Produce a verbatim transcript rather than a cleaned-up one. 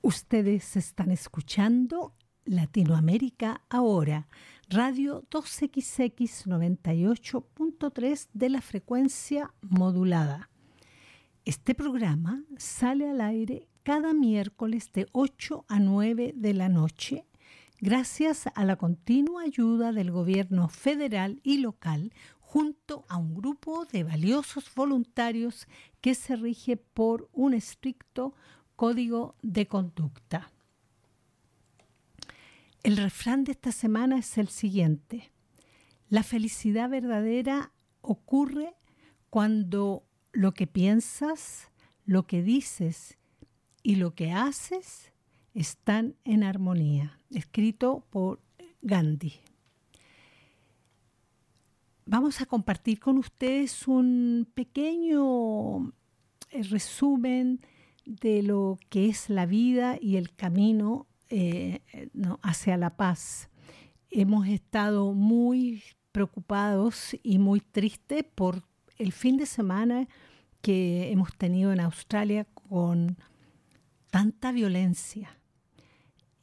Ustedes están escuchando Latinoamérica Ahora, radio dos equis equis noventa y ocho punto tres de la frecuencia modulada. Este programa sale al aire cada miércoles de ocho a nueve de la noche, gracias a la continua ayuda del gobierno federal y local, junto a un grupo de valiosos voluntarios que se rige por un estricto código de conducta. El refrán de esta semana es el siguiente: la felicidad verdadera ocurre cuando lo que piensas, lo que dices y lo que haces están en armonía. Escrito por Gandhi. Vamos a compartir con ustedes un pequeño resumen de lo que es la vida y el camino eh, no, hacia la paz. Hemos estado muy preocupados y muy tristes por el fin de semana que hemos tenido en Australia con tanta violencia.